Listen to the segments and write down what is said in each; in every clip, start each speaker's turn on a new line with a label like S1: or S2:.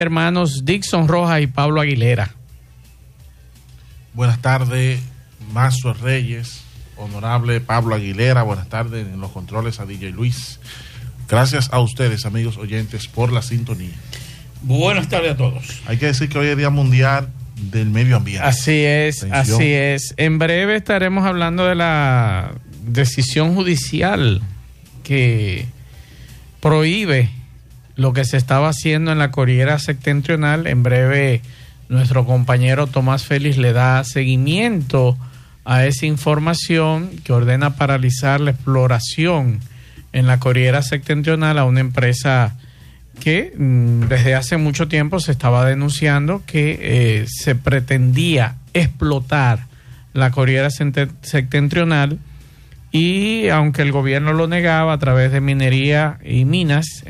S1: Hermanos Dixon Rojas y Pablo Aguilera.
S2: Buenas tardes, Mazo Reyes, honorable Pablo Aguilera. Buenas tardes en los controles a DJ Luis. Gracias a ustedes, amigos oyentes, por la sintonía.
S3: Buenas tardes a todos.
S2: Hay que decir que hoy es Día Mundial del Medio Ambiente.
S1: Así es,
S2: Atención.
S1: así es. En breve estaremos hablando de la decisión judicial que prohíbe lo que se estaba haciendo en la Cordillera Septentrional. En breve nuestro compañero Tomás Félix le da seguimiento a esa información que ordena paralizar la exploración en la Cordillera Septentrional a una empresa que desde hace mucho tiempo se estaba denunciando que se pretendía explotar la Cordillera Septentrional, y aunque el gobierno lo negaba a través de energía y minas,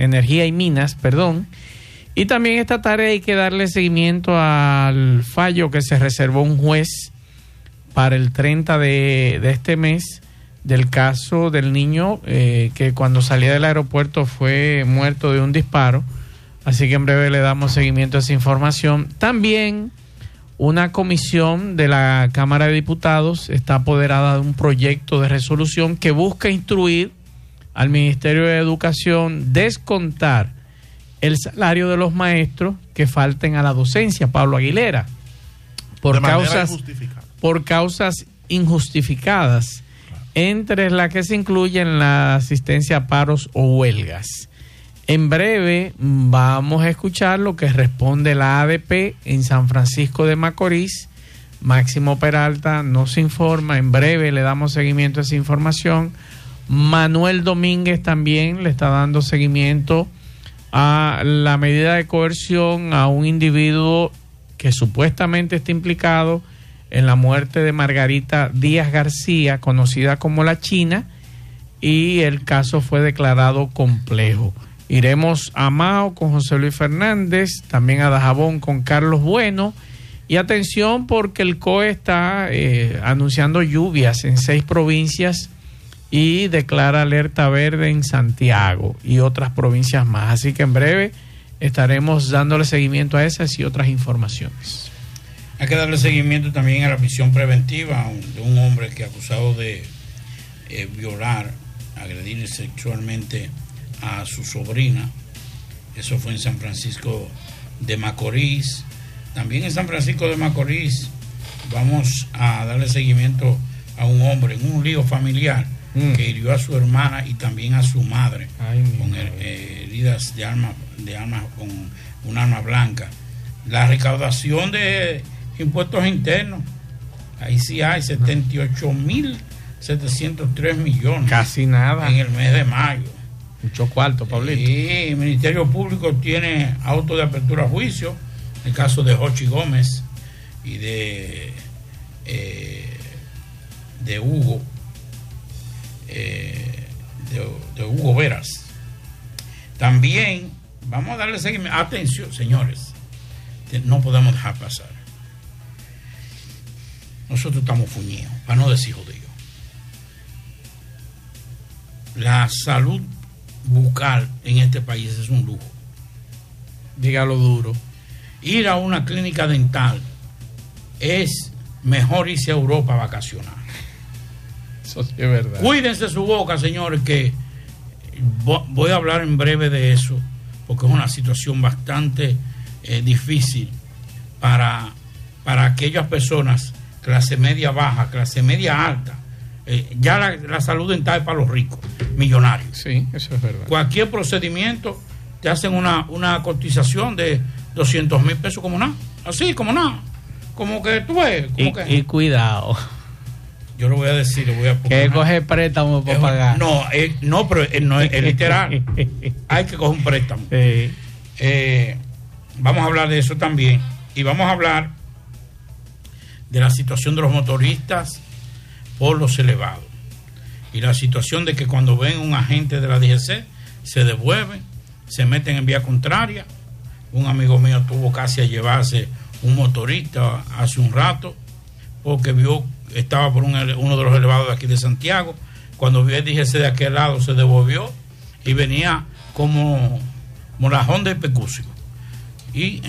S1: y también esta tarde hay que darle seguimiento al fallo que se reservó un juez para el 30 de este mes del caso del niño que cuando salía del aeropuerto fue muerto de un disparo. Así que en breve le damos seguimiento a esa información. También una comisión de la Cámara de Diputados está apoderada de un proyecto de resolución que busca instruir al Ministerio de Educación descontar el salario de los maestros que falten a la docencia, Pablo Aguilera, por causas injustificadas, entre las que se incluyen la asistencia a paros o huelgas. En breve vamos a escuchar lo que responde la ADP en San Francisco de Macorís. Máximo Peralta nos informa, en breve le damos seguimiento a esa información. Manuel Domínguez también le está dando seguimiento a la medida de coerción a un individuo que supuestamente está implicado en la muerte de Margarita Díaz García, conocida como La China, y el caso fue declarado complejo. Iremos a Mao con José Luis Fernández, también a Dajabón con Carlos Bueno, y atención porque el COE está anunciando lluvias en 6 provincias y declara alerta verde en Santiago y otras provincias más. Así que en breve estaremos dándole seguimiento a esas y otras informaciones.
S3: Hay que darle seguimiento también a la prisión preventiva de un hombre que acusado de violar, agredir sexualmente a su sobrina. Eso fue en San Francisco de Macorís. También en San Francisco de Macorís vamos a darle seguimiento a un hombre en un lío familiar que hirió a su hermana y también a su madre con heridas de armas con un arma blanca. La recaudación de impuestos internos, ahí sí hay 78.703 millones.
S1: Casi nada.
S3: En el mes de mayo.
S1: Mucho cuarto, Pablito.
S3: Y el Ministerio Público tiene auto de apertura a juicio, en el caso de Jochi Gómez y de Hugo de Hugo Veras. También vamos a darle seguimiento. Atención, señores, no podemos dejar pasar. Nosotros estamos fuñidos, para no decir jodidos. La salud bucal en este país es un lujo.
S1: Dígalo duro.
S3: Ir a una clínica dental es mejor irse a Europa a vacacionar.
S1: Eso sí es verdad.
S3: Cuídense su boca, señores, que voy a hablar en breve de eso, porque es una situación bastante difícil para aquellas personas, clase media baja, clase media alta. Ya la salud dental es para los ricos, millonarios.
S1: Sí, eso es verdad.
S3: Cualquier procedimiento te hacen una cotización de 200,000 pesos como nada. Así, como nada. Como que tú ves.
S1: Y cuidado.
S3: Yo lo voy a decir, lo voy a
S1: poner. Que coge préstamo para pagar.
S3: No, pero no es literal. Hay que coger un préstamo.
S1: Sí.
S3: Vamos a hablar de eso también. Y vamos a hablar de la situación de los motoristas por los elevados. Y la situación de que cuando ven un agente de la DGC, se devuelven, se meten en vía contraria. Un amigo mío tuvo casi a llevarse un motorista hace un rato, porque estaba por uno de los elevados de aquí de Santiago. Cuando vio el DGC de aquel lado, se devolvió y venía como la Honda y Pecucio. y